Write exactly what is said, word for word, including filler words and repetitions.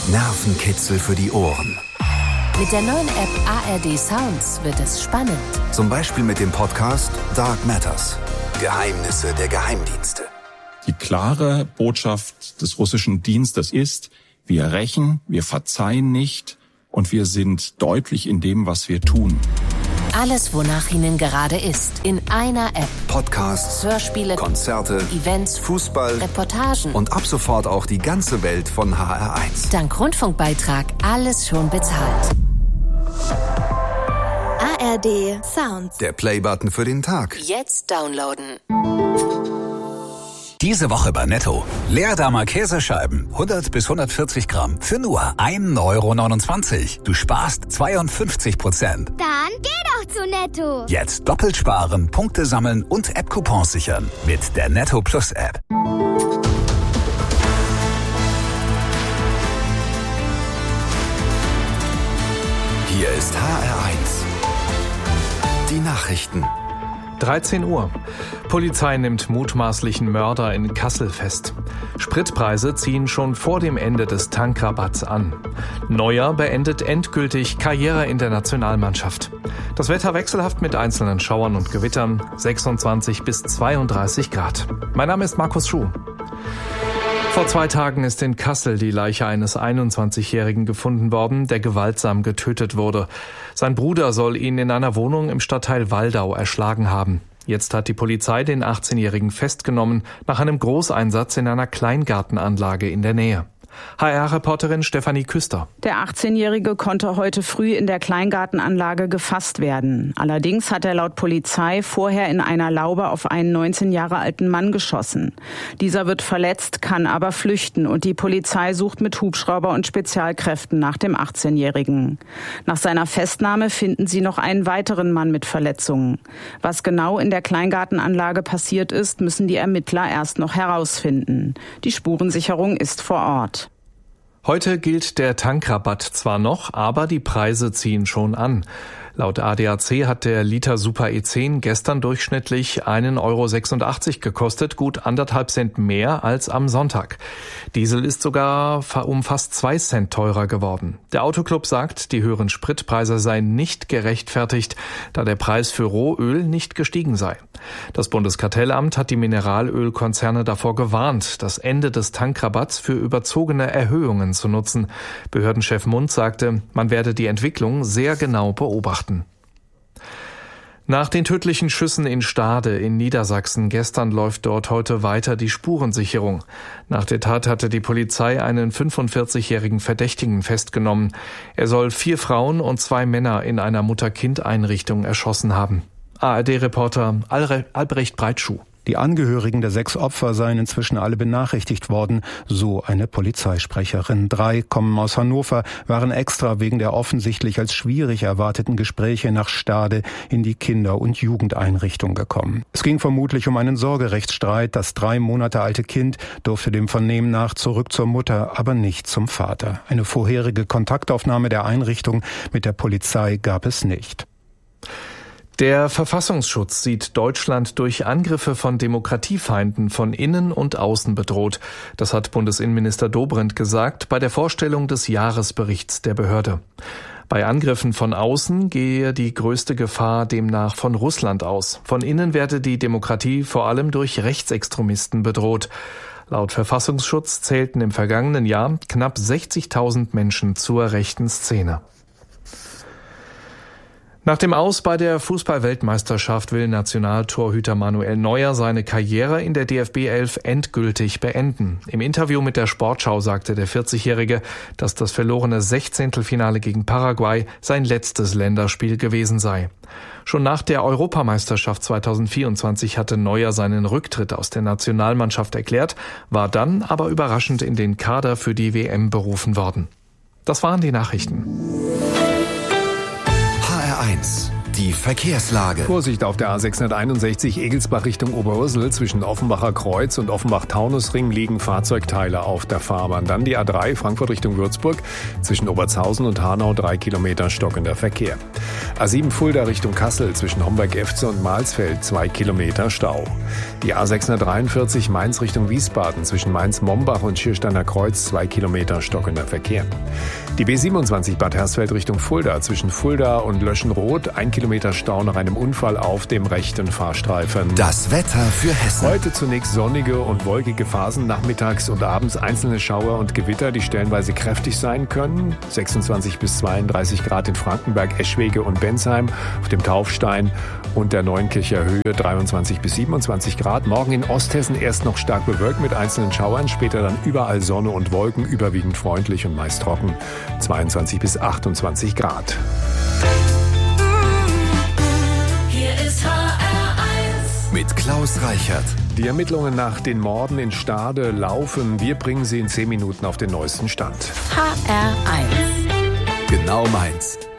Nervenkitzel für die Ohren. Mit der neuen App A R D Sounds wird es spannend. Zum Beispiel mit dem Podcast Dark Matters. Geheimnisse der Geheimdienste. Die klare Botschaft des russischen Dienstes ist, wir rächen, wir verzeihen nicht und wir sind deutlich in dem, was wir tun. Alles, wonach Ihnen gerade ist, in einer App. Podcasts, Hörspiele, Konzerte, Events, Fußball, Reportagen und ab sofort auch die ganze Welt von H R eins. Dank Rundfunkbeitrag alles schon bezahlt. A R D Sounds. Der Playbutton für den Tag. Jetzt downloaden. Diese Woche bei Netto. Leerdammer Käsescheiben, hundert bis hundertvierzig Gramm, für nur ein Euro neunundzwanzig. Du sparst zweiundfünfzig Prozent. Dann geh doch zu Netto. Jetzt doppelt sparen, Punkte sammeln und App-Coupons sichern mit der Netto Plus App. Hier ist H R eins. Die Nachrichten. dreizehn Uhr. Polizei nimmt mutmaßlichen Mörder in Kassel fest. Spritpreise ziehen schon vor dem Ende des Tankrabatts an. Neuer beendet endgültig Karriere in der Nationalmannschaft. Das Wetter wechselhaft mit einzelnen Schauern und Gewittern, sechsundzwanzig bis zweiunddreißig Grad. Mein Name ist Markus Schuh. Vor zwei Tagen ist in Kassel die Leiche eines einundzwanzigjährigen gefunden worden, der gewaltsam getötet wurde. Sein Bruder soll ihn in einer Wohnung im Stadtteil Waldau erschlagen haben. Jetzt hat die Polizei den achtzehnjährigen festgenommen, nach einem Großeinsatz in einer Kleingartenanlage in der Nähe. H R-Reporterin Stefanie Küster. Der achtzehnjährige konnte heute früh in der Kleingartenanlage gefasst werden. Allerdings hat er laut Polizei vorher in einer Laube auf einen neunzehn Jahre alten Mann geschossen. Dieser wird verletzt, kann aber flüchten und die Polizei sucht mit Hubschrauber und Spezialkräften nach dem achtzehnjährigen. Nach seiner Festnahme finden sie noch einen weiteren Mann mit Verletzungen. Was genau in der Kleingartenanlage passiert ist, müssen die Ermittler erst noch herausfinden. Die Spurensicherung ist vor Ort. Heute gilt der Tankrabatt zwar noch, aber die Preise ziehen schon an. Laut A D A C hat der Liter Super E zehn gestern durchschnittlich einen Euro sechsundachtzig gekostet, gut anderthalb Cent mehr als am Sonntag. Diesel ist sogar um fast zwei Cent teurer geworden. Der Autoclub sagt, die höheren Spritpreise seien nicht gerechtfertigt, da der Preis für Rohöl nicht gestiegen sei. Das Bundeskartellamt hat die Mineralölkonzerne davor gewarnt, das Ende des Tankrabatts für überzogene Erhöhungen zu nutzen. Behördenchef Mund sagte, man werde die Entwicklung sehr genau beobachten. Nach den tödlichen Schüssen in Stade in Niedersachsen gestern läuft dort heute weiter die Spurensicherung. Nach der Tat hatte die Polizei einen fünfundvierzigjährigen Verdächtigen festgenommen. Er soll vier Frauen und zwei Männer in einer Mutter-Kind-Einrichtung erschossen haben. A R D-Reporter Albrecht Breitschuh. Die Angehörigen der sechs Opfer seien inzwischen alle benachrichtigt worden, so eine Polizeisprecherin. Drei kommen aus Hannover, waren extra wegen der offensichtlich als schwierig erwarteten Gespräche nach Stade in die Kinder- und Jugendeinrichtung gekommen. Es ging vermutlich um einen Sorgerechtsstreit. Das drei Monate alte Kind durfte dem Vernehmen nach zurück zur Mutter, aber nicht zum Vater. Eine vorherige Kontaktaufnahme der Einrichtung mit der Polizei gab es nicht. Der Verfassungsschutz sieht Deutschland durch Angriffe von Demokratiefeinden von innen und außen bedroht. Das hat Bundesinnenminister Dobrindt gesagt bei der Vorstellung des Jahresberichts der Behörde. Bei Angriffen von außen gehe die größte Gefahr demnach von Russland aus. Von innen werde die Demokratie vor allem durch Rechtsextremisten bedroht. Laut Verfassungsschutz zählten im vergangenen Jahr knapp sechzigtausend Menschen zur rechten Szene. Nach dem Aus bei der Fußball-Weltmeisterschaft will Nationaltorhüter Manuel Neuer seine Karriere in der D F B elf endgültig beenden. Im Interview mit der Sportschau sagte der vierzigjährige, dass das verlorene Sechzehntelfinale gegen Paraguay sein letztes Länderspiel gewesen sei. Schon nach der Europameisterschaft zweitausendvierundzwanzig hatte Neuer seinen Rücktritt aus der Nationalmannschaft erklärt, war dann aber überraschend in den Kader für die W M berufen worden. Das waren die Nachrichten. H R eins. Die Verkehrslage. Vorsicht auf der A sechshunderteinundsechzig Egelsbach Richtung Oberursel. Zwischen Offenbacher Kreuz und Offenbach-Taunusring liegen Fahrzeugteile auf der Fahrbahn. Dann die A drei Frankfurt Richtung Würzburg. Zwischen Obertshausen und Hanau drei Kilometer stockender Verkehr. A sieben Fulda Richtung Kassel. Zwischen Homberg-Efze und Mahlsfeld zwei Kilometer Stau. Die A sechshundertdreiundvierzig Mainz Richtung Wiesbaden. Zwischen Mainz-Mombach und Schiersteiner Kreuz zwei Kilometer stockender Verkehr. Die B siebenundzwanzig Bad Hersfeld Richtung Fulda. Zwischen Fulda und Löschenroth ein Kilometer Stau nach einem Unfall auf dem rechten Fahrstreifen. Das Wetter für Hessen. Heute zunächst sonnige und wolkige Phasen, nachmittags und abends einzelne Schauer und Gewitter, die stellenweise kräftig sein können. sechsundzwanzig bis zweiunddreißig Grad in Frankenberg, Eschwege und Bensheim, auf dem Taufstein und der Neunkircher Höhe dreiundzwanzig bis siebenundzwanzig Grad. Morgen in Osthessen erst noch stark bewölkt mit einzelnen Schauern, später dann überall Sonne und Wolken, überwiegend freundlich und meist trocken, zweiundzwanzig bis achtundzwanzig Grad. Mit Klaus Reichert. Die Ermittlungen nach den Morden in Stade laufen. Wir bringen Sie in zehn Minuten auf den neuesten Stand. H R eins. Genau meins.